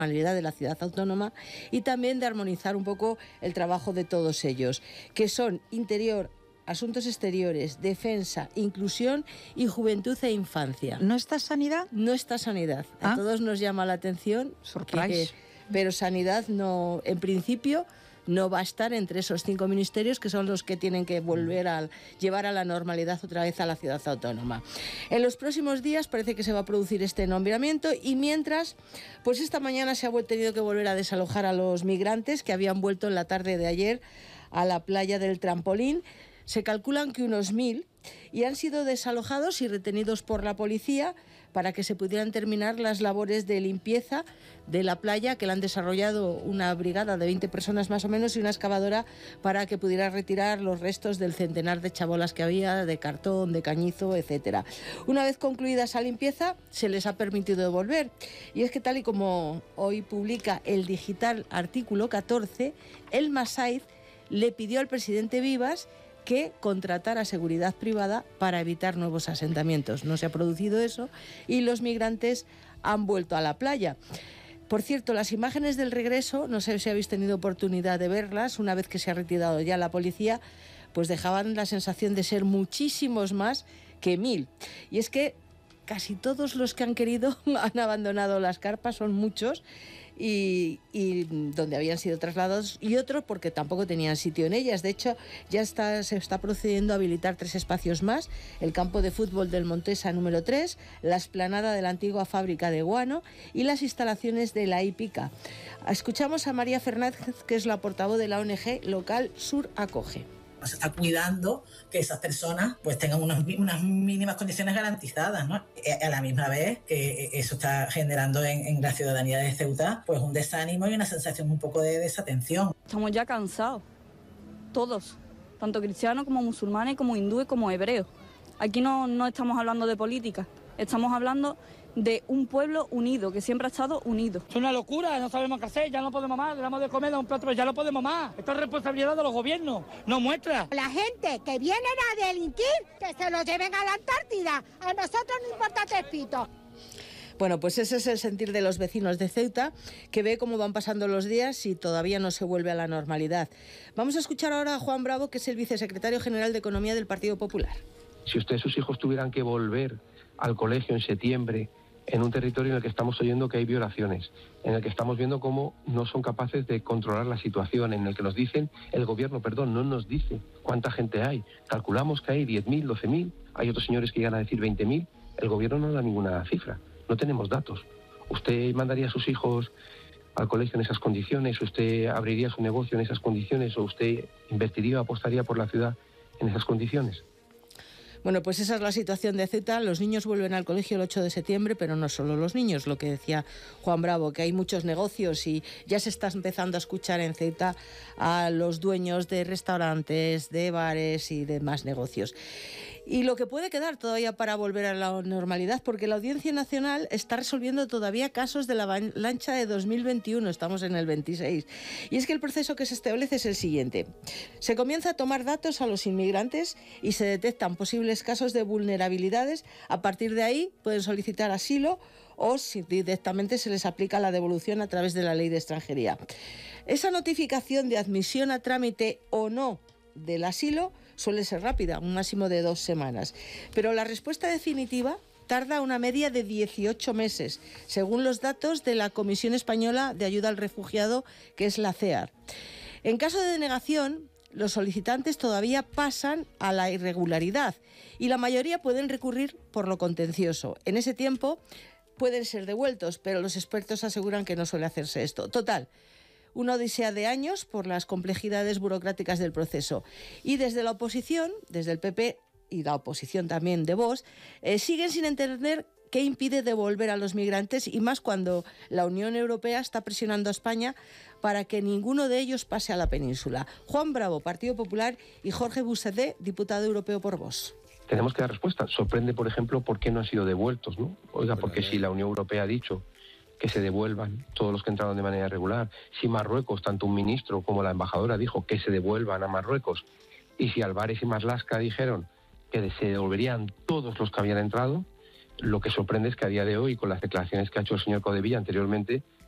normalidad de la ciudad autónoma y también de armonizar un poco el trabajo de todos ellos, que son Interior, Asuntos Exteriores, Defensa, Inclusión y Juventud e Infancia. ¿No está Sanidad? No está Sanidad. A todos nos llama la atención, pero Sanidad no, en principio, no va a estar entre esos 5 ministerios que son los que tienen que volver a llevar a la normalidad otra vez a la ciudad autónoma. En los próximos días parece que se va a producir este nombramiento y mientras, pues esta mañana se ha tenido que volver a desalojar a los migrantes que habían vuelto en la tarde de ayer a la playa del Trampolín. Se calculan que unos 1.000 y han sido desalojados y retenidos por la policía para que se pudieran terminar las labores de limpieza de la playa, que la han desarrollado una brigada de 20 personas más o menos y una excavadora para que pudiera retirar los restos del centenar de chabolas que había, de cartón, de cañizo, etcétera. Una vez concluida esa limpieza, se les ha permitido volver. Y es que tal y como hoy publica el digital Artículo 14, el Masaiz le pidió al presidente Vivas que contratara seguridad privada para evitar nuevos asentamientos. No se ha producido eso y los migrantes han vuelto a la playa. Por cierto, las imágenes del regreso, no sé si habéis tenido oportunidad de verlas, una vez que se ha retirado ya la policía, pues dejaban la sensación de ser muchísimos más que 1.000. Y es que casi todos los que han querido han abandonado las carpas, son muchos, y donde habían sido trasladados, y otros porque tampoco tenían sitio en ellas. De hecho, ya se está procediendo a habilitar 3 espacios más: el campo de fútbol del Montesa número 3, la explanada de la antigua fábrica de guano y las instalaciones de la hípica. Escuchamos a María Fernández, que es la portavoz de la ONG local Sur Acoge. Se está cuidando que esas personas pues tengan unas mínimas condiciones garantizadas, ¿no? A la misma vez que eso está generando en la ciudadanía de Ceuta pues un desánimo y una sensación un poco de desatención. Estamos ya cansados, todos, tanto cristianos como musulmanes, como hindúes, como hebreos. Aquí no estamos hablando de política, estamos hablando de un pueblo unido, que siempre ha estado unido. Es una locura, no sabemos qué hacer, ya no podemos más, le damos de comer a un plato, pero ya no podemos más. Esto es responsabilidad de los gobiernos, no muestra. La gente que viene a delinquir, que se lo lleven a la Antártida. A nosotros no importa 3 pitos. Bueno, pues ese es el sentir de los vecinos de Ceuta, que ve cómo van pasando los días y todavía no se vuelve a la normalidad. Vamos a escuchar ahora a Juan Bravo, que es el vicesecretario general de Economía del Partido Popular. Si ustedes, sus hijos, tuvieran que volver al colegio en septiembre, en un territorio en el que estamos oyendo que hay violaciones, en el que estamos viendo cómo no son capaces de controlar la situación, en el que nos dicen, el gobierno, no nos dice cuánta gente hay. Calculamos que hay 10.000, 12.000, hay otros señores que llegan a decir 20.000, el gobierno no da ninguna cifra, no tenemos datos. ¿Usted mandaría a sus hijos al colegio en esas condiciones? ¿Usted abriría su negocio en esas condiciones? ¿O usted invertiría o apostaría por la ciudad en esas condiciones? Bueno, pues esa es la situación de Ceuta. Los niños vuelven al colegio el 8 de septiembre, pero no solo los niños, lo que decía Juan Bravo, que hay muchos negocios y ya se está empezando a escuchar en Ceuta a los dueños de restaurantes, de bares y demás negocios. Y lo que puede quedar todavía para volver a la normalidad, porque la Audiencia Nacional está resolviendo todavía casos de la avalancha de 2021, estamos en el 26. Y es que el proceso que se establece es el siguiente: se comienza a tomar datos a los inmigrantes y se detectan posibles casos de vulnerabilidades. A partir de ahí pueden solicitar asilo o si directamente se les aplica la devolución a través de la Ley de Extranjería. Esa notificación de admisión a trámite o no del asilo suele ser rápida, un máximo de 2 semanas. Pero la respuesta definitiva tarda una media de 18 meses, según los datos de la Comisión Española de Ayuda al Refugiado, que es la CEAR. En caso de denegación, los solicitantes todavía pasan a la irregularidad y la mayoría pueden recurrir por lo contencioso. En ese tiempo pueden ser devueltos, pero los expertos aseguran que no suele hacerse esto. Total, una odisea de años por las complejidades burocráticas del proceso. Y desde la oposición, desde el PP y la oposición también de Vox, siguen sin entender qué impide devolver a los migrantes, y más cuando la Unión Europea está presionando a España para que ninguno de ellos pase a la península. Juan Bravo, Partido Popular, y Jorge Buxadé, diputado europeo por Vox. Tenemos que dar respuesta. Sorprende, por ejemplo, por qué no han sido devueltos, ¿no? Oiga, porque si la Unión Europea ha dicho que se devuelvan todos los que entraron de manera irregular, si Marruecos, tanto un ministro como la embajadora dijo que se devuelvan a Marruecos, y si Álvarez y Marlaska dijeron que se devolverían todos los que habían entrado, lo que sorprende es que a día de hoy, con las declaraciones que ha hecho el señor Codevilla anteriormente,